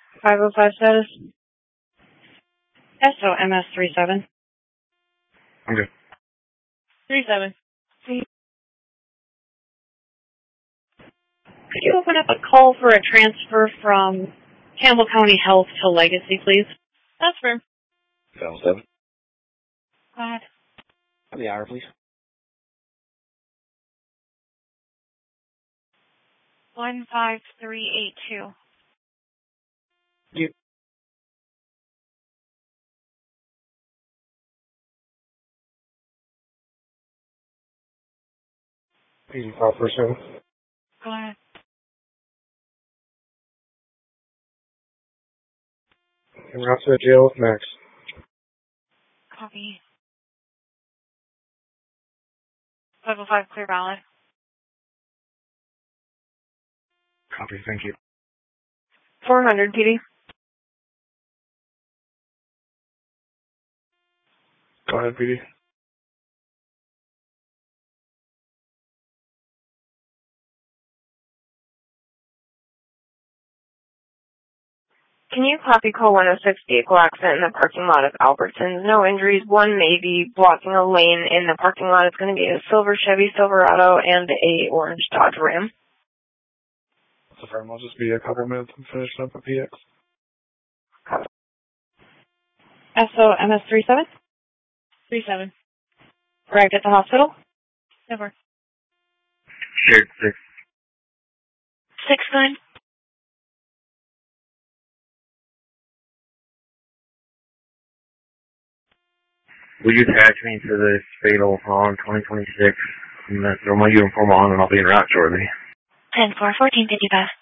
505 status. SOMS 37. I'm good. 37. Could you open up a call for a transfer from Campbell County Health to Legacy, please? That's fair. 707. Go ahead. The hour, please. 15382. You. Easy call for 7. Go ahead. And we're out to the jail with Max. Copy. 505 clear valid. Copy, thank you. 400 PD. Go ahead, PD. Can you copy call 106 vehicle accident in the parking lot of Albertsons? No injuries. One may be blocking a lane in the parking lot. It's going to be a silver Chevy Silverado and a orange Dodge Ram. So far, I'll just be a couple minutes and finish up at PX. SOMS 37? 37. Arrived at the hospital? Never. Shared 6. 6-9. Will you attach me to this fatal on 2026? I'm going to throw my uniform on and I'll be en route shortly. 10-4, 1455.